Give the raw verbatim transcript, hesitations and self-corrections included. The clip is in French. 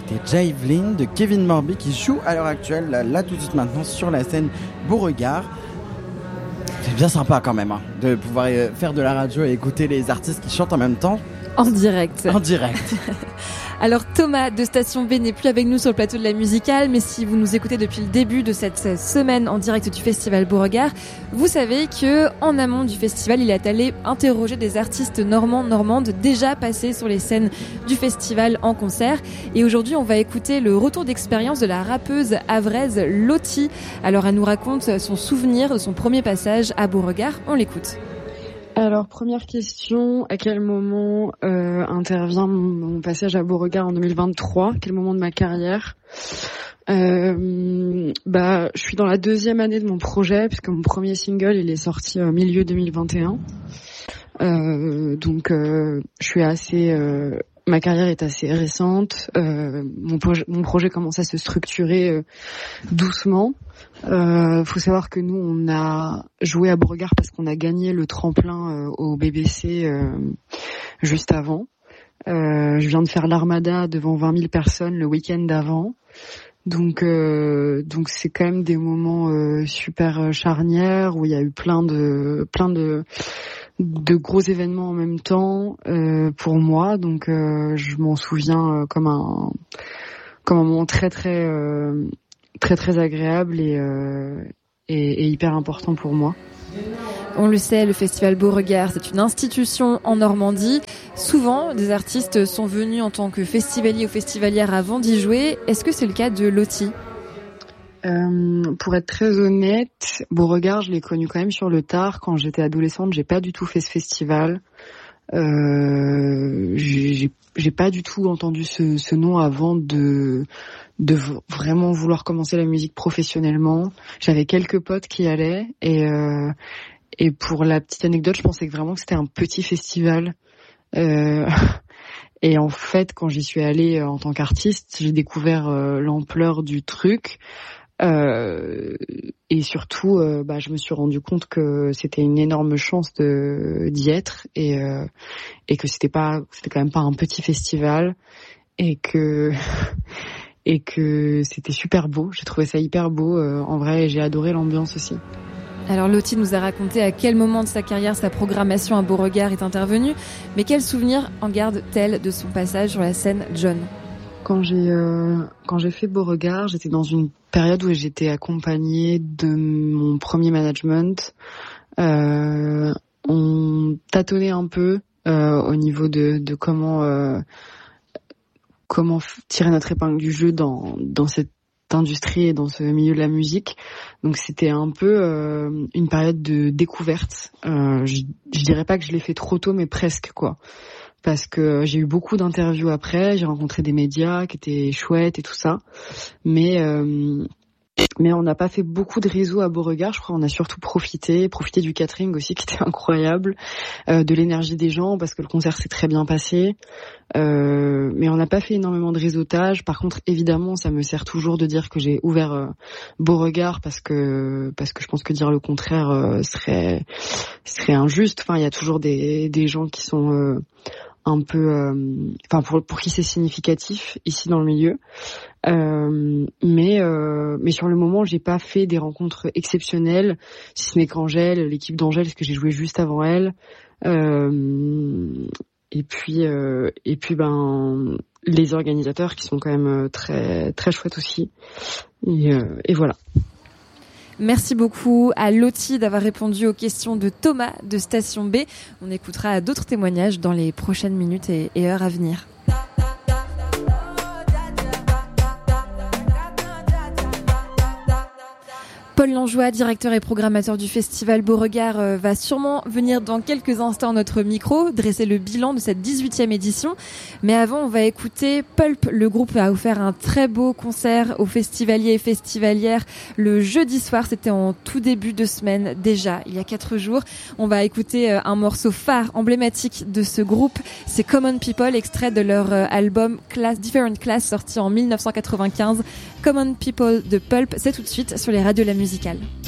c'était Javelin de Kevin Morby qui joue à l'heure actuelle, là, là tout de suite maintenant, sur la scène Beauregard. C'est bien sympa quand même, hein, de pouvoir faire de la radio et écouter les artistes qui chantent en même temps. En direct. En direct. Alors Thomas de Station B n'est plus avec nous sur le plateau de la musicale, mais si vous nous écoutez depuis le début de cette semaine en direct du festival Beauregard, vous savez que en amont du festival, il est allé interroger des artistes normands, normandes déjà passés sur les scènes du festival en concert. Et aujourd'hui, on va écouter le retour d'expérience de la rappeuse havraise Lottie. Alors elle nous raconte son souvenir de son premier passage à Beauregard. On l'écoute. Alors, première question, à quel moment euh, intervient mon, mon passage à Beauregard en deux mille vingt-trois ? Quel moment de ma carrière ? euh, Bah, je suis dans la deuxième année de mon projet, puisque mon premier single, il est sorti au milieu deux mille vingt et un. Euh, donc, euh, je suis assez... Euh, ma carrière est assez récente. Euh, mon, proje- mon projet commence à se structurer euh, doucement. Euh, faut savoir que nous, on a joué à Beauregard parce qu'on a gagné le tremplin euh, au B B C euh, juste avant. Euh, je viens de faire l'Armada devant vingt mille personnes le week-end d'avant. Donc, euh, donc c'est quand même des moments euh, super charnières où il y a eu plein de, plein de, de gros événements en même temps euh, pour moi. Donc, euh, je m'en souviens euh, comme un, comme un moment très très euh, très très agréable et, euh, et, et hyper important pour moi. On le sait, le festival Beauregard, c'est une institution en Normandie. Souvent, des artistes sont venus en tant que festivaliers ou festivalières avant d'y jouer. Est-ce que c'est le cas de Lottie ? Euh, pour être très honnête, Beauregard, je l'ai connu quand même sur le tard. Quand j'étais adolescente, j'ai pas du tout fait ce festival. Euh, j'ai, j'ai pas du tout entendu ce, ce nom avant de, de vraiment vouloir commencer la musique professionnellement. J'avais quelques potes qui allaient et, euh, et pour la petite anecdote, je pensais que vraiment que c'était un petit festival. Euh, et en fait, quand j'y suis allée en tant qu'artiste, j'ai découvert euh, l'ampleur du truc. Euh, et surtout, euh, bah, je me suis rendu compte que c'était une énorme chance de d'y être et euh, et que c'était pas, c'était quand même pas un petit festival et que et que c'était super beau. J'ai trouvé ça hyper beau euh, en vrai et j'ai adoré l'ambiance aussi. Alors Lottie nous a raconté à quel moment de sa carrière sa programmation à Beauregard est intervenue, mais quel souvenir en garde-t-elle de son passage sur la scène John ? Quand j'ai euh, quand j'ai fait Beauregard, j'étais dans une période où j'étais accompagnée de mon premier management. Euh, on tâtonnait un peu euh, au niveau de, de comment euh, comment tirer notre épingle du jeu dans dans cette industrie et dans ce milieu de la musique. Donc c'était un peu euh, une période de découverte. Euh, je, je dirais pas que je l'ai fait trop tôt, mais presque quoi. Parce que j'ai eu beaucoup d'interviews après, j'ai rencontré des médias qui étaient chouettes et tout ça, mais euh, mais on n'a pas fait beaucoup de réseaux à Beauregard. Je crois qu'on a surtout profité, profité du catering aussi qui était incroyable, euh, de l'énergie des gens parce que le concert s'est très bien passé. Euh, mais on n'a pas fait énormément de réseautage. Par contre, évidemment, ça me sert toujours de dire que j'ai ouvert euh, Beauregard parce que parce que je pense que dire le contraire euh, serait serait injuste. Enfin, il y a toujours des des gens qui sont euh, un peu, euh, enfin pour pour qui c'est significatif ici dans le milieu. Euh, mais euh, mais sur le moment, j'ai pas fait des rencontres exceptionnelles, si ce n'est qu'Angèle, l'équipe d'Angèle, parce que j'ai joué juste avant elle. Euh, et puis euh, et puis ben les organisateurs qui sont quand même très très chouettes aussi. Et, euh, et voilà. Merci beaucoup à Lottie d'avoir répondu aux questions de Thomas de Station B. On écoutera d'autres témoignages dans les prochaines minutes et, et heures à venir. Paul Langlois, directeur et programmateur du festival Beauregard, euh, va sûrement venir dans quelques instants à notre micro, dresser le bilan de cette dix-huitième édition. Mais avant, on va écouter Pulp. Le groupe a offert un très beau concert aux festivaliers et festivalières le jeudi soir. C'était en tout début de semaine déjà, il y a quatre jours. On va écouter euh, un morceau phare, emblématique de ce groupe. C'est Common People, extrait de leur euh, album Class, Different Class, sorti en mille neuf cent quatre-vingt-quinze. Common People de Pulp, c'est tout de suite sur les radios de la musicale.